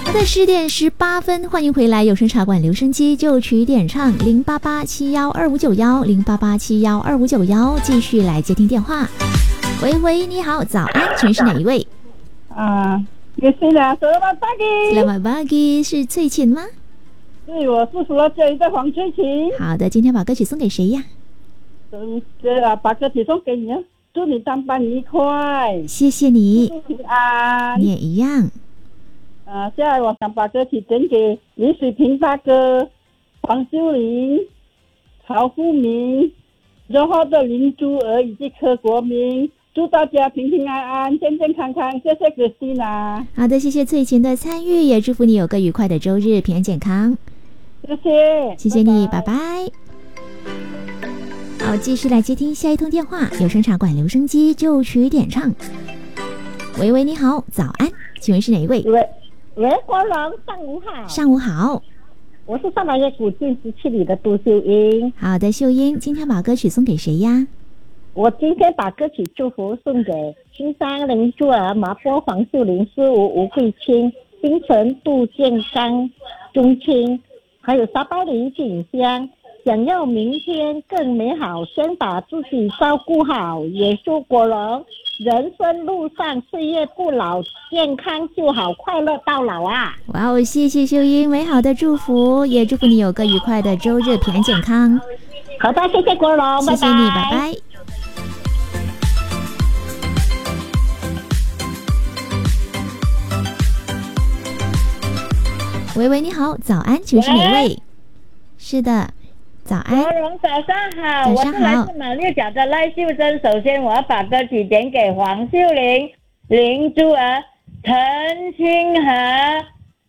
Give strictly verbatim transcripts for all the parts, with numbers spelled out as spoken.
好的，十点十八分，欢迎回来，有声茶馆留声机就曲点唱零八八七幺二五九幺零八八七幺二五九幺，继续来接听电话。喂喂，你好，早安，请问是哪一位？ 啊，也是的 ，Selamat pagi。Selamat pagi，是翠琴吗？ 对，我是说这里的黄翠琴。 好的，今天把歌曲送给谁呀？ 嗯，这啊，把歌曲送给你，祝你当班愉快。 谢谢你。 祝平安。 你也一样。 啊，现在我想把歌曲点给李水平大哥、黄秀玲、曹富明、热号的林珠儿以及柯国明。祝大家平平安安、健健康康，谢谢 Christina。 好的，谢谢翠琴的参与，也祝福你有个愉快的周日，平安健康。 谢谢， 谢谢你，拜拜。好，继续来接听下一通电话，有声茶馆留声机就曲点唱。喂喂，你好，早安，请问是哪一位？ 喂喂，国荣，上午好。 上午好， 我是上来月古晋十七里的杜秀英。 好的，秀英，今天把歌曲送给谁呀？ 我今天把歌曲祝福送给青山林珠儿、麻坡黄秀玲、思吴吴慧清、冰城杜建刚、钟青，还有沙包林锦香。想要明天更美好，先把自己照顾好。也祝国荣人生路上岁月不老，健康就好，快乐到老啊！ 哇哦，谢谢秀英美好的祝福，也祝福你有个愉快的周日，平安健康。 好的，谢谢国荣， 谢谢你，拜拜。喂喂，你好，早安，请问是哪位？是的，早安。 国荣，早上好， 早上好， 我是来自马六甲的赖秀珍。首先，我要把歌曲点给黄秀玲、林珠儿、陈清和、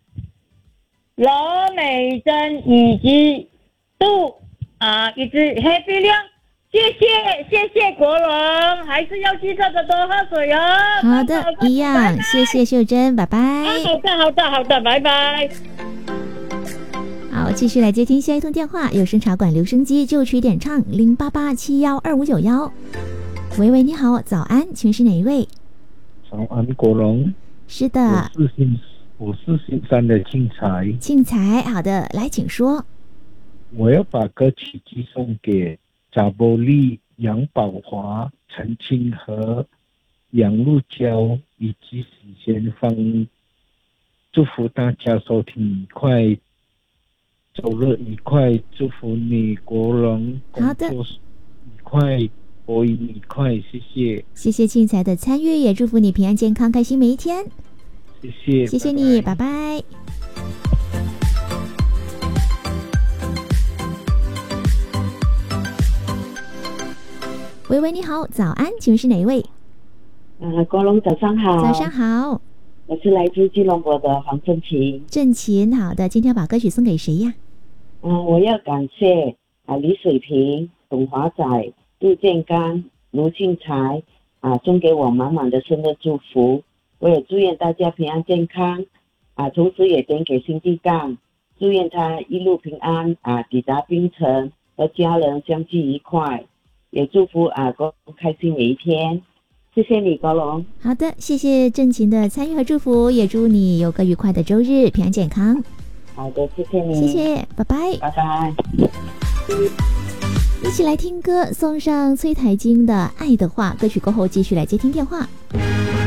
罗美珍以及杜啊，以及黑碧亮。谢谢谢谢国荣，还是要记得多喝水哦。 好的，一样，谢谢秀珍，拜拜。 好的好的好的，拜拜。 好，继续来接听下一通电话，有声茶馆留声机就曲点唱零八八七幺二五九幺。喂喂，你好，早安，请问是哪一位？ 早安，国荣。 是的， 我是新我是新山的庆才。 庆才，好的，来，请说。 我要把歌曲寄送给贾波利、杨宝华、陈清和、杨露娇以及许先芳，祝福大家收听愉快，周日愉快，祝福你国荣工作愉快，播音愉快，谢谢。 谢谢庆才的参与，也祝福你平安健康，开心每一天。 谢谢， 谢谢你，拜拜。拜拜。喂喂，你好，早安，请问是哪一位？ 呃，国荣早上好。 早上好， 我是来自吉隆坡的黄振琴。 振琴，好的，今天把歌曲送给谁呀？ 嗯、呃，我要感谢啊、呃、李水平、董华仔、杜建刚、卢庆才啊、呃，送给我满满的生日祝福。我也祝愿大家平安健康啊、呃，同时也点给辛地杠，祝愿他一路平安啊、呃，抵达槟城，和家人相聚愉快。也祝福啊国荣开心每一天，谢谢你国荣。 好的，谢谢振琴的参与和祝福，也祝你有个愉快的周日，平安健康。 好的，谢谢你， 谢谢，拜拜， 拜拜。 一起来听歌，送上崔台金的《爱的话》歌曲过后，继续来接听电话。